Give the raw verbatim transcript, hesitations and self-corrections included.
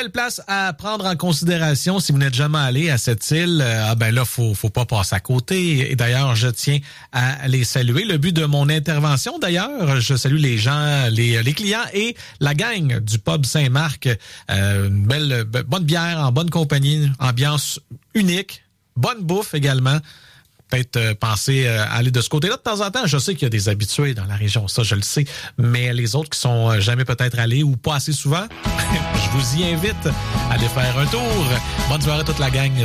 belle place à prendre en considération si vous n'êtes jamais allé à cette île. Ah ben là, faut faut pas passer à côté. Et d'ailleurs, je tiens à les saluer. Le but de mon intervention, d'ailleurs, je salue les gens, les les clients et la gang du pub Saint-Marc. Euh, une belle bonne bière en bonne compagnie, ambiance unique, bonne bouffe également. Peut-être euh, penser euh, à aller de ce côté-là de temps en temps. Je sais qu'il y a des habitués dans la région, ça je le sais, mais les autres qui sont euh, jamais peut-être allés ou pas assez souvent, je vous y invite à aller faire un tour. Bonne soirée à toute la gang.